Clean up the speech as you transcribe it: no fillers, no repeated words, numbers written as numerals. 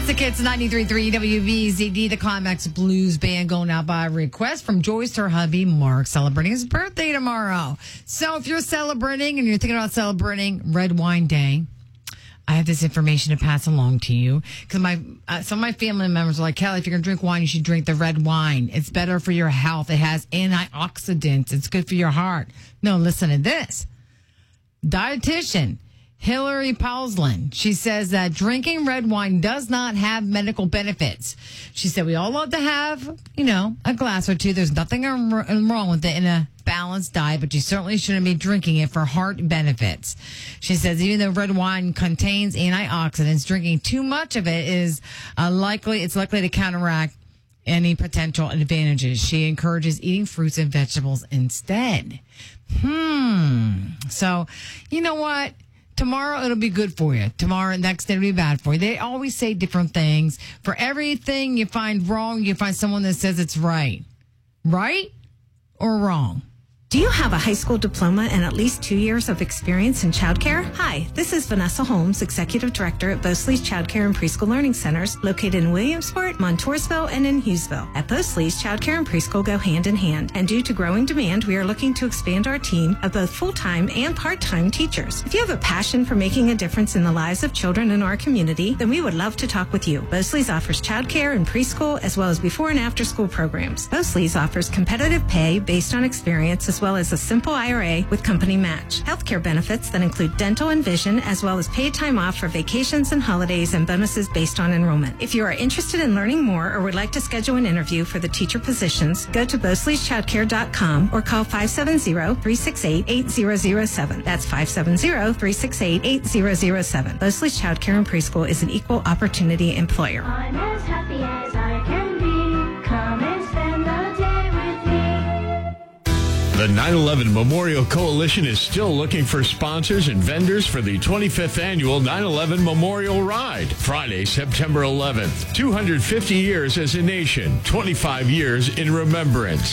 Classic Hits 93.3 WBZD, the Climax Blues Band, going out by request from Joyce, her hubby, Mark, celebrating his birthday tomorrow. So if you're celebrating and you're thinking about celebrating Red Wine Day, I have this information to pass along to you because some of my family members are like, Kelly, if you're going to drink wine, you should drink the red wine. It's better for your health. It has antioxidants. It's good for your heart. No, listen to this. Dietitian Hillary Pauslin, she says that drinking red wine does not have medical benefits. She said we all love to have, a glass or two. There's nothing wrong with it in a balanced diet, but you certainly shouldn't be drinking it for heart benefits. She says even though red wine contains antioxidants, drinking too much of it is likely to counteract any potential advantages. She encourages eating fruits and vegetables instead. So, you know what? Tomorrow it'll be good for you. Tomorrow, next day it'll be bad for you. They always say different things. For everything you find wrong, you find someone that says it's right. Right or wrong? Do you have a high school diploma and at least 2 years of experience in childcare? Hi, this is Vanessa Holmes, Executive Director at Bosley's Childcare and Preschool Learning Centers, located in Williamsport, Montoursville, and in Hughesville. At Bosley's, childcare and preschool go hand in hand, and due to growing demand, we are looking to expand our team of both full-time and part-time teachers. If you have a passion for making a difference in the lives of children in our community, then we would love to talk with you. Bosley's offers childcare and preschool, as well as before and after school programs. Bosley's offers competitive pay based on experience, as well as a simple IRA with company match. Healthcare benefits that include dental and vision, as well as paid time off for vacations and holidays, and bonuses based on enrollment. If you are interested in learning more or would like to schedule an interview for the teacher positions, go to Bosley'sChildcare.com or call 570-368-8007. That's 570-368-8007. Bosley's Childcare and Preschool is an equal opportunity employer. I'm as happy as I can be. Come and spend the day with me. The 9/11 Memorial Coalition is still looking for sponsors and vendors for the 25th annual 9/11 Memorial Ride. Friday, September 11th. 250 years as a nation, 25 years in remembrance.